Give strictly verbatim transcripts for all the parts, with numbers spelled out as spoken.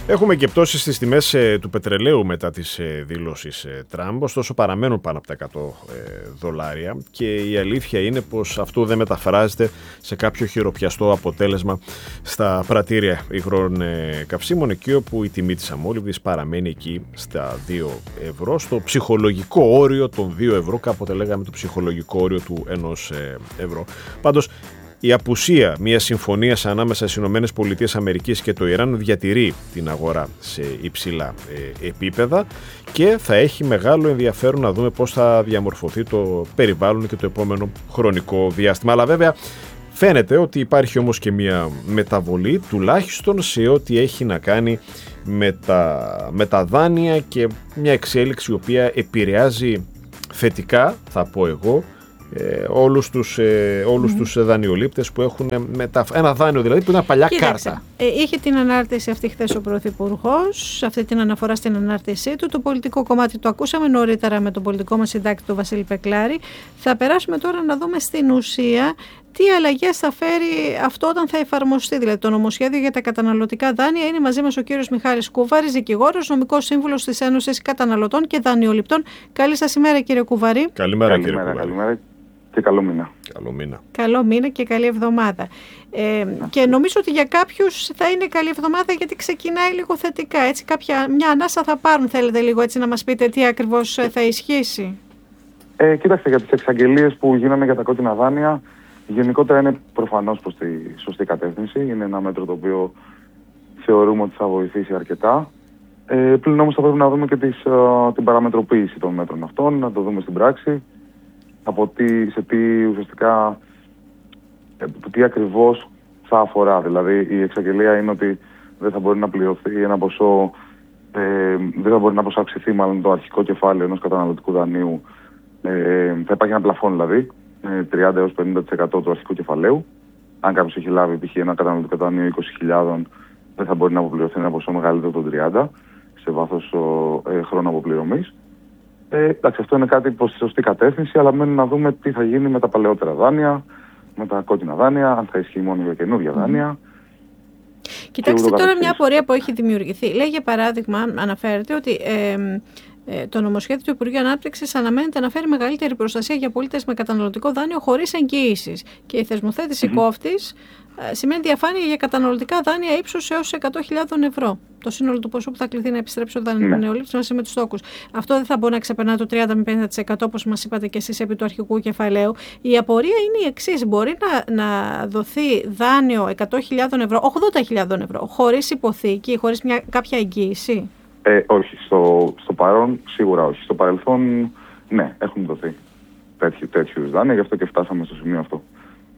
Έχουμε και πτώσεις στις τιμές ε, του πετρελαίου μετά τις ε, δηλώσεις ε, Τραμπ, ωστόσο παραμένουν πάνω από τα εκατό ε, δολάρια και η αλήθεια είναι πως αυτό δεν μεταφράζεται σε κάποιο χειροπιαστό αποτέλεσμα στα πρατήρια υγρών ε, καυσίμων, εκεί όπου η τιμή της αμόλυβδης παραμένει εκεί στα δύο ευρώ, στο ψυχολογικό όριο των δύο ευρώ, κάποτε λέγαμε το ψυχολογικό όριο του ενός ε, ευρώ. Πάντως, η απουσία μιας συμφωνίας ανάμεσα στις ΗΠΑ και το Ιράν διατηρεί την αγορά σε υψηλά ε, επίπεδα και θα έχει μεγάλο ενδιαφέρον να δούμε πώς θα διαμορφωθεί το περιβάλλον και το επόμενο χρονικό διάστημα. Αλλά βέβαια φαίνεται ότι υπάρχει όμως και μια μεταβολή, τουλάχιστον σε ό,τι έχει να κάνει με τα, με τα δάνεια, και μια εξέλιξη η οποία επηρεάζει θετικά, θα πω εγώ, Ε, όλους τους, ε, όλους mm. τους δανειολήπτες που έχουν μετα... ένα δάνειο δηλαδή που είναι παλιά Κοίταξε, κάρτα. Ε, είχε την ανάρτηση αυτή χθες ο Πρωθυπουργός, αυτή την αναφορά στην ανάρτησή του. Το πολιτικό κομμάτι το ακούσαμε νωρίτερα με τον πολιτικό μας συντάκτη, τον Βασίλη Πεκλάρη. Θα περάσουμε τώρα να δούμε στην ουσία τι αλλαγές θα φέρει αυτό όταν θα εφαρμοστεί. Δηλαδή, το νομοσχέδιο για τα καταναλωτικά δάνεια. Είναι μαζί μας ο κύριος Μιχάλης Κουβάρης, δικηγόρος, νομικός σύμβουλος της Ένωσης Καταναλωτών και Δανειοληπτών. Καλή σας ημέρα, κύριε Κουβάρη. Καλημέρα, καλημέρα, κύριε Κουβάρη. Καλημέρα. Και καλό μήνα. Καλό μήνα. Καλό μήνα και καλή εβδομάδα. Ε, και νομίζω ότι για κάποιους θα είναι καλή εβδομάδα, γιατί ξεκινάει λίγο θετικά. Έτσι, κάποια, μια ανάσα θα πάρουν, θέλετε λίγο έτσι να μας πείτε τι ακριβώς θα ισχύσει. Ε, κοίταξτε, για τις εξαγγελίες που γίνανε για τα κόκκινα δάνεια, γενικότερα είναι προφανώς προς τη σωστή κατεύθυνση. Είναι ένα μέτρο το οποίο θεωρούμε ότι θα βοηθήσει αρκετά. Ε, πλην όμως θα πρέπει να δούμε και τις, α, την παραμετροποίηση των μέτρων αυτών, να το δούμε στην πράξη. Από τι, σε τι ουσιαστικά, τι ακριβώς θα αφορά. Δηλαδή η εξαγγελία είναι ότι δεν θα μπορεί να πληρωθεί ένα ποσό, ε, δεν θα μπορεί να προσαυξηθεί μάλλον το αρχικό κεφάλαιο ενός καταναλωτικού δανείου. Ε, θα υπάρχει ένα πλαφόν δηλαδή, τριάντα έως πενήντα τοις εκατό του αρχικού κεφαλαίου. Αν κάποιος έχει λάβει π.χ. ένα καταναλωτικό δανείο είκοσι χιλιάδες, δεν θα μπορεί να αποπληρωθεί ένα ποσό μεγαλύτερο των τριάντα σε βάθος ε, χρόνου αποπληρωμής. Ε, εντάξει, αυτό είναι κάτι προς τη σωστή κατεύθυνση, αλλά μένει να δούμε τι θα γίνει με τα παλαιότερα δάνεια, με τα κόκκινα δάνεια, αν θα ισχύει μόνο για καινούργια δάνεια. Κοιτάξτε τώρα μια απορία που έχει δημιουργηθεί. Λέει, για παράδειγμα, αναφέρεται ότι ε, ε, το νομοσχέδιο του Υπουργείου Ανάπτυξης αναμένεται να φέρει μεγαλύτερη προστασία για πολίτες με καταναλωτικό δάνειο χωρίς εγγύησεις. Και η θεσμοθέτηση mm-hmm. κόφτης ε, σημαίνει διαφάνεια για καταναλωτικά δάνεια ύψους έως εκατό χιλιάδες ευρώ. Το σύνολο του ποσού που θα κληθεί να επιστρέψει ο δανειολήπτης μαζί με τους τόκους. Αυτό δεν θα μπορεί να ξεπερνά το τριάντα με πενήντα τοις εκατό, όπως μας είπατε και εσείς, επί του αρχικού κεφαλαίου. Η απορία είναι η εξής. Μπορεί να, να δοθεί δάνειο εκατό χιλιάδες ευρώ, ογδόντα χιλιάδες ευρώ, χωρίς υποθήκη, χωρίς μια, κάποια εγγύηση? Ε, όχι. Στο, στο παρόν σίγουρα όχι. Στο παρελθόν, ναι, έχουν δοθεί τέτοιου, τέτοιου δάνεια, γι' αυτό και φτάσαμε στο σημείο αυτό.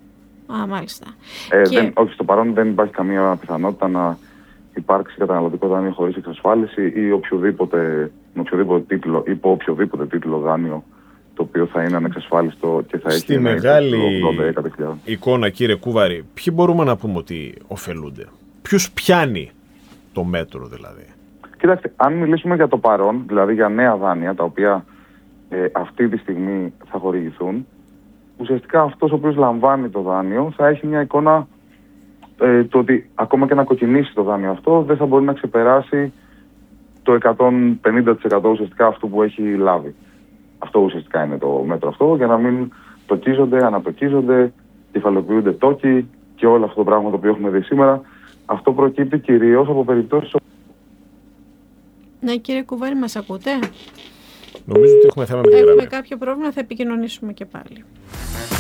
Α, μάλιστα. Ε, και... δεν, όχι, στο παρόν δεν υπάρχει καμία πιθανότητα να υπάρξει καταναλωτικό δάνειο χωρίς εξασφάλιση ή οποιοδήποτε, με οποιοδήποτε τίτλο, υπό οποιοδήποτε τίτλο δάνειο, το οποίο θα είναι ανεξασφάλιστο και θα Στη έχει μεγάλη ογδόντα εικόνα, κύριε Κουβάρη, ποιοι μπορούμε να πούμε ότι ωφελούνται? Ποιους πιάνει το μέτρο δηλαδή? Κοιτάξτε, αν μιλήσουμε για το παρόν, δηλαδή για νέα δάνεια, τα οποία ε, αυτή τη στιγμή θα χορηγηθούν, ουσιαστικά αυτός ο οποίος λαμβάνει το δάνειο θα έχει μια εικόνα ε, το ότι ακόμα και να κοκκινήσει το δάνειο αυτό δεν θα μπορεί να ξεπεράσει το εκατόν πενήντα τοις εκατό ουσιαστικά αυτού που έχει λάβει. Αυτό ουσιαστικά είναι το μέτρο αυτό, για να μην τοκίζονται, ανατοκίζονται, κεφαλοποιούνται τόκοι και όλο αυτό το πράγμα το οποίο έχουμε δει σήμερα. Αυτό προκύπτει κυρίως από περιπτώσεις. Ναι, κύριε Κουβάρη, μας ακούτε? Νομίζω ότι έχουμε θέμα με τη γραμμή. Έχουμε κάποιο πρόβλημα, θα επικοινωνήσουμε και πάλι.